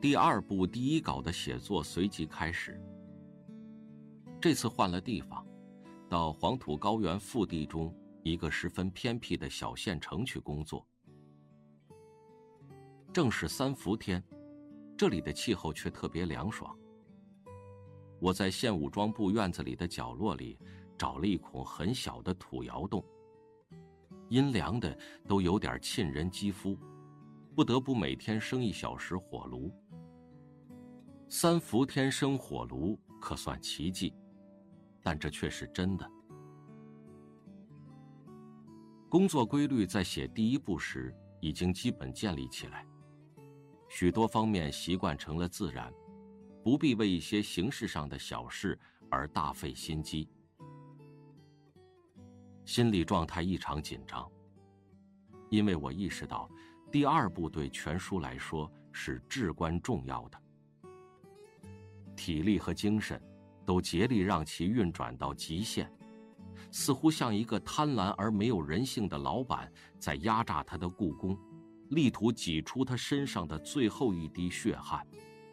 第2部第1稿的写作随即开始。这次换了地方，到黄土高原腹地中一个十分偏僻的小县城去工作。正是3伏天，这里的气候却特别凉爽。我在县武装部院子里的角落里找了一孔很小的土窑洞，阴凉的都有点沁人肌肤，不得不每天生1小时火炉。3伏天生火炉可算奇迹，但这却是真的。工作规律在写第1部时已经基本建立起来，许多方面习惯成了自然，不必为一些形式上的小事而大费心机。心理状态异常紧张，因为我意识到第2部对全书来说是至关重要的，体力和精神都竭力让其运转到极限，似乎像一个贪婪而没有人性的老板在压榨他的雇工，力图挤出他身上的最后一滴血汗。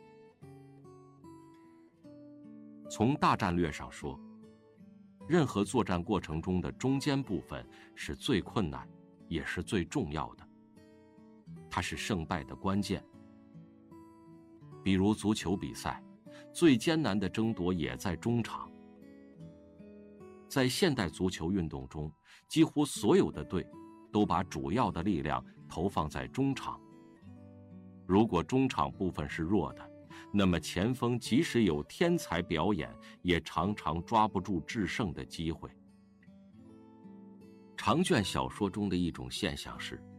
从大战略上说，任何作战过程中的中间部分是最困难也是最重要的，它是胜败的关键。比如足球比赛，最艰难的争夺也在中场。在现代足球运动中，几乎所有的队都把主要的力量投放在中场。如果中场部分是弱的，那么前锋即使有天才表演，也常常抓不住制胜的机会。长卷小说中的一种现象是，